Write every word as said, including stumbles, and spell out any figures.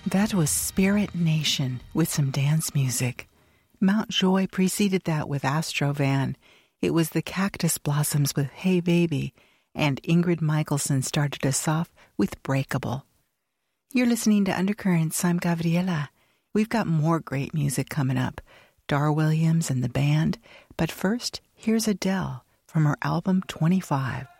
That was Spirit Nation with some dance music. Mount Joy preceded that with Astro Van. It was the Cactus Blossoms with Hey Baby, and Ingrid Michaelson started us off with Breakable. You're listening to Undercurrents. I'm Gabriela. We've got more great music coming up. Dar Williams and the band. But first, here's Adele from her album twenty-five.